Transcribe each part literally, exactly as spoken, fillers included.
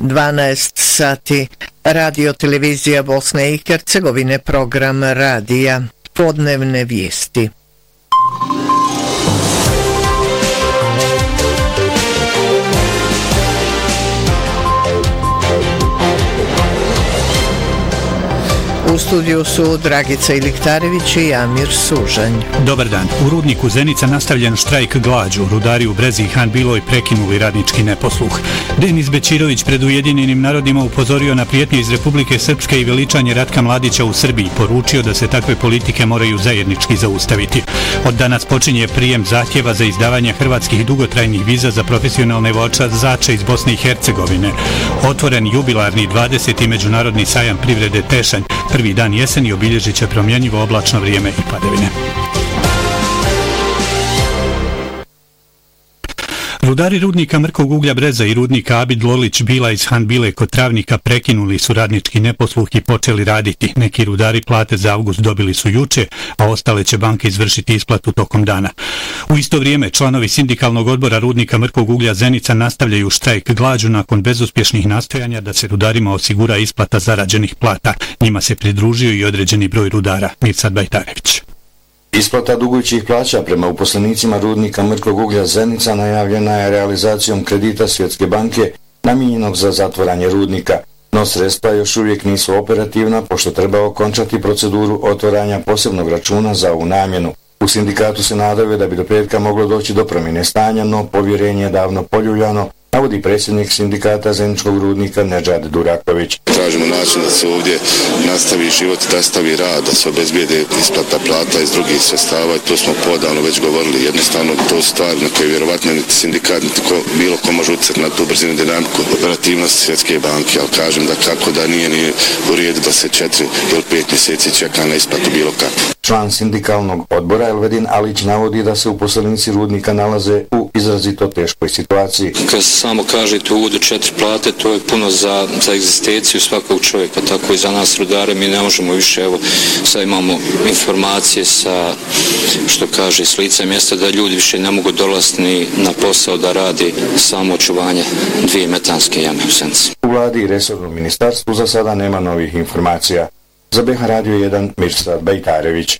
dvanaest sati. Radio televizija Bosne i Hercegovine, program radija, podnevne vijesti. U studiju su Dragica Iliktarević i Amir Sužanj. Dobar dan. U rudniku Zenica nastavljen štrajk glađu. Rudari u Brezi i Han Biloj prekinuli radnički neposluh. Denis Bećirović pred Ujedinjenim narodima upozorio na prijetnje iz Republike Srpske i veličanje Ratka Mladića u Srbiji. Poručio da se takve politike moraju zajednički zaustaviti. Od danas počinje prijem zahtjeva za izdavanje hrvatskih dugotrajnih viza za profesionalne vozače iz Bosne i Hercegovine. Otvoren jubilarni dvadeseti međunarodni sajam privrede Tešanj. Prvi dan jeseni obilježit će promjenjivo oblačno vrijeme i padavine. Rudari rudnika Mrkog uglja Breza i rudnika Abid Lolić Bila iz Han Bile kod Travnika prekinuli su radnički neposluh i počeli raditi. Neki rudari plate za avgust dobili su juče, a ostale će banke izvršiti isplatu tokom dana. U isto vrijeme članovi sindikalnog odbora rudnika Mrkog uglja Zenica nastavljaju štrajk glađu nakon bezuspješnih nastojanja da se rudarima osigura isplata zarađenih plata. Njima se pridružio i određeni broj rudara. Mirsad Bajtarević. Isplata dugujućih plaća prema uposlenicima rudnika Mrkog uglja Zenica najavljena je realizacijom kredita Svjetske banke namijenjenog za zatvaranje rudnika, no sredstva još uvijek nisu operativna pošto treba okončati proceduru otvaranja posebnog računa za ovu namjenu. U sindikatu se nadaju da bi do petka moglo doći do promjene stanja, no povjerenje je davno poljuljano, navodi predsjednik sindikata Zeničkog rudnika Nedžad Duraković. Tražimo način da se ovdje nastavi život, da stavi rad, da se obezbijede isplata plata iz drugih sredstava i to smo podavno već govorili. Jednostavno to stvari na koje vjerovatno niti sindikat, niti ko, bilo ko može utjecati na tu brzinu dinamiku operativnosti Svjetske banke, ali kažem da kako da nije ni u redu da se četiri ili pet mjeseci čeka na isplatu bilo kako. Član sindikalnog odbora Elvedin Alić navodi da se uposlenici rudnika nalaze u izrazito teškoj situaciji. Kad samo kažete u uvodu četiri plate, to je puno za, za egzistenciju svakog čovjeka, tako i za nas rudare. Mi ne možemo više, evo, sad imamo informacije sa, što kaže, s lica mjesta da ljudi više ne mogu dolaziti ni na posao da radi samo očuvanje dvije metanske jame u Senci. U vladi i resornom ministarstvu za sada nema novih informacija. Za B H Radio jedan Mirsad Bajtarević.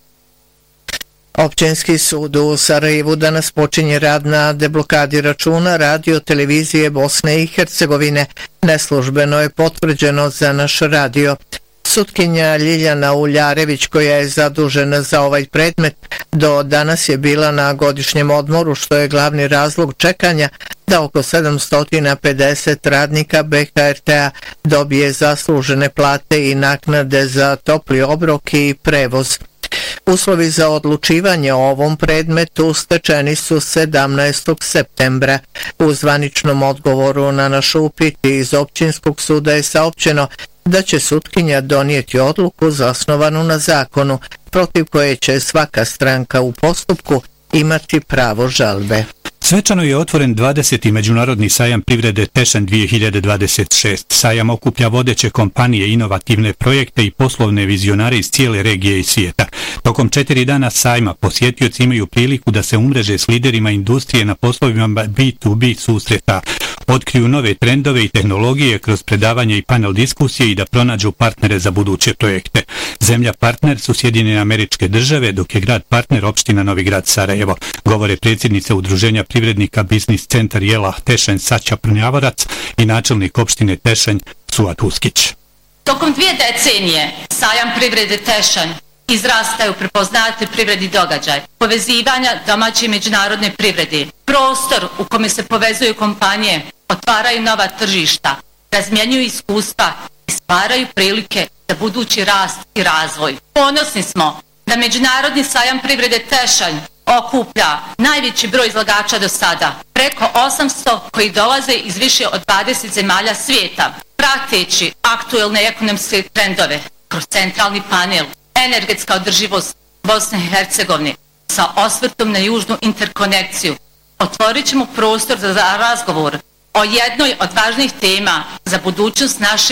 Općinski sud u Sarajevu danas počinje rad na deblokadi računa radio televizije Bosne i Hercegovine. Neslužbeno je potvrđeno za naš radio. Sutkinja Ljiljana Uljarević, koja je zadužena za ovaj predmet, do danas je bila na godišnjem odmoru, što je glavni razlog čekanja da oko sedamsto pedeset radnika B H R T-a dobije zaslužene plate i naknade za topli obrok i prevoz. Uslovi za odlučivanje o ovom predmetu stečeni su sedamnaestog septembra. U zvaničnom odgovoru na naš upit iz općinskog suda je saopćeno da će sutkinja donijeti odluku zasnovanu na zakonu, protiv koje će svaka stranka u postupku imati pravo žalbe. Svečano je otvoren dvadeseti međunarodni sajam privrede Tešanj dvije hiljade dvadeset šest. Sajam okuplja vodeće kompanije, inovativne projekte i poslovne vizionare iz cijele regije i svijeta. Tokom četiri dana sajma posjetioci imaju priliku da se umreže s liderima industrije na poslovima B to B susreta, otkriju nove trendove i tehnologije kroz predavanje i panel diskusije i da pronađu partnere za buduće projekte. Zemlja partner su Sjedinjene Američke Države, dok je grad partner opština Novi Grad Sarajevo, govore predsjednica Udruženja privrednika Biznis centar Jela Tešanj Saća Prnjavorac i načelnik opštine Tešanj Suat Uskić. Tokom dvije decenije sajam privrede Tešanj izrastaju prepoznati privredni događaj, povezivanja domaće i međunarodne privrede, prostor u kome se povezuju kompanije, otvaraju nova tržišta, razmjenjuju iskustva i stvaraju prilike za budući rast i razvoj. Ponosni smo da Međunarodni sajam privrede Tešanj okuplja najveći broj izlagača do sada, preko osamsto koji dolaze iz više od dvadeset zemalja svijeta, prateći aktuelne ekonomske trendove kroz centralni panel energetska održivost Bosne i Hercegovine sa osvrtom na južnu interkonekciju. Otvorit ćemo prostor za razgovor o jednoj od važnijih tema za budućnost naše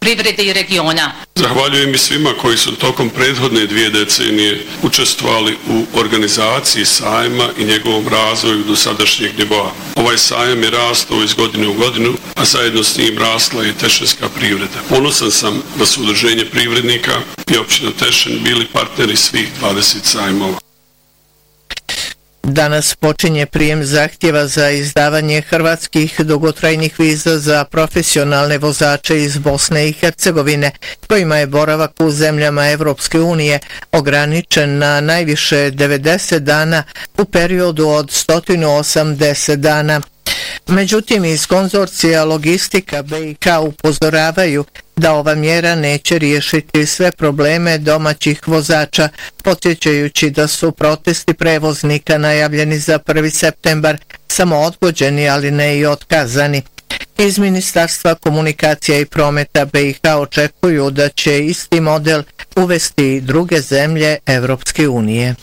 privrede i regiona. Zahvaljujem i svima koji su tokom prethodne dvije decenije učestvovali u organizaciji sajma i njegovom razvoju do sadašnjeg nivoa. Ovaj sajam je rastao iz godine u godinu, a zajedno s njim rasla je tešanska privreda. Ponosan sam da su udruženje privrednika i općina Tešen bili partneri svih dvadeset sajmova. Danas počinje prijem zahtjeva za izdavanje hrvatskih dugotrajnih viza za profesionalne vozače iz Bosne i Hercegovine, kojima je boravak u zemljama Evropske unije ograničen na najviše devedeset dana u periodu od sto osamdeset dana. Međutim, iz konzorcija Logistika B i K upozoravaju da ova mjera neće riješiti sve probleme domaćih vozača, podsjećajući da su protesti prevoznika najavljeni za prvi septembar samo odgođeni, ali ne i otkazani. Iz Ministarstva komunikacija i prometa B i K očekuju da će isti model uvesti i druge zemlje Evropske unije.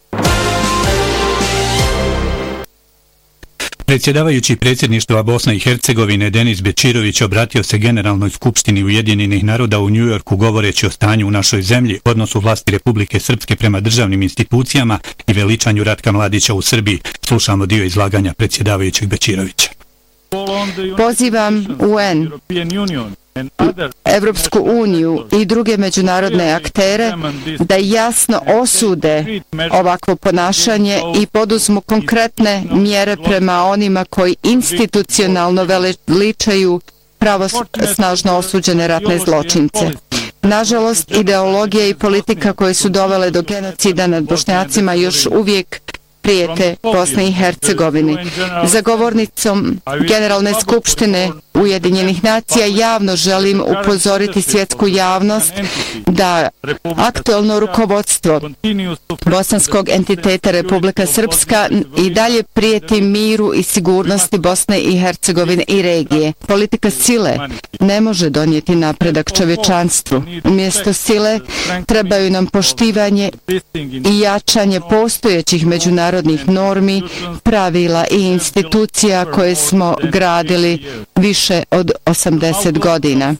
Predsjedavajući predsjedništva Bosne i Hercegovine Denis Bečirović obratio se Generalnoj skupštini Ujedinjenih naroda u Njujorku govoreći o stanju u našoj zemlji, odnosu vlasti Republike Srpske prema državnim institucijama i veličanju Ratka Mladića u Srbiji. Slušamo dio izlaganja predsjedavajućeg Bečirovića. Pozivam U N, Evropsku uniju i druge međunarodne aktere da jasno osude ovakvo ponašanje i poduzmu konkretne mjere prema onima koji institucionalno veličaju pravosnažno osuđene ratne zločince. Nažalost, ideologija i politika koje su dovele do genocida nad Bošnjacima još uvijek prijete Bosni i Hercegovini. Za govornicom Generalne skupštine Ujedinjenih nacija javno želim upozoriti svjetsku javnost da aktualno rukovodstvo bosanskog entiteta Republika Srpska i dalje prijeti miru i sigurnosti Bosne i Hercegovine i regije. Politika sile ne može donijeti napredak čovječanstvu. Umjesto sile trebaju nam poštivanje i jačanje postojećih međunarodnih normi, pravila i institucija koje smo gradili više od osamdeset godina.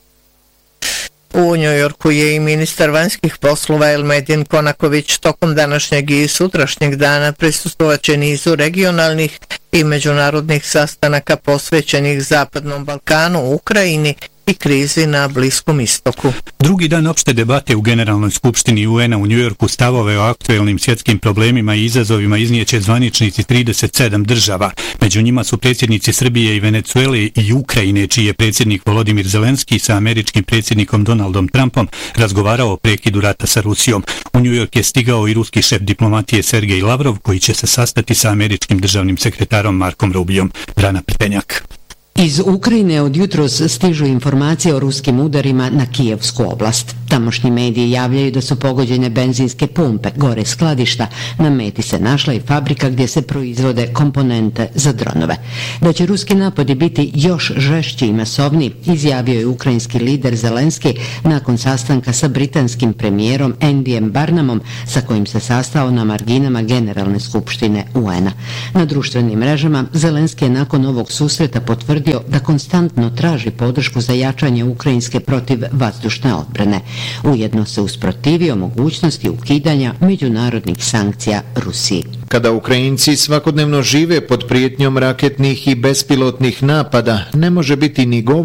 U Njujorku je i ministar vanjskih poslova Elmedin Konaković tokom današnjeg i sutrašnjeg dana prisustvovaće nizu regionalnih i međunarodnih sastanaka posvećenih Zapadnom Balkanu, Ukrajini i krizi na Bliskom istoku. Drugi dan opšte debate u Generalnoj skupštini U N-a u Njujorku stavove o aktuelnim svjetskim problemima i izazovima iznijeće zvaničnici trideset sedam država. Među njima su predsjednici Srbije i Venecuele i Ukrajine, čiji je predsjednik Volodimir Zelenski sa američkim predsjednikom Donaldom Trumpom razgovarao o prekidu rata sa Rusijom. U Njujork je stigao i ruski šef diplomatije Sergej Lavrov, koji će se sastati sa američkim državnim sekretarom Markom Rubijom. Brana Prtenjak. Iz Ukrajine od jutros stižu informacije o ruskim udarima na Kijevsku oblast. Tamošnji mediji javljaju da su pogođene benzinske pumpe, gore skladišta, na meti se našla i fabrika gdje se proizvode komponente za dronove. Da će ruski napadi biti još žešći i masovniji, izjavio je ukrajinski lider Zelenski nakon sastanka sa britanskim premijerom Andyjem Barnumom, sa kojim se sastao na marginama Generalne skupštine U N-a. Na društvenim mrežama Zelenski je nakon ovog susreta potvrdio da konstantno traži podršku za jačanje ukrajinske protiv vazdušne odbrane. Ujedno se usprotivio mogućnosti ukidanja međunarodnih sankcija Rusiji. Kada Ukrajinci svakodnevno žive pod prijetnjom raketnih i bespilotnih napada, ne može biti ni govora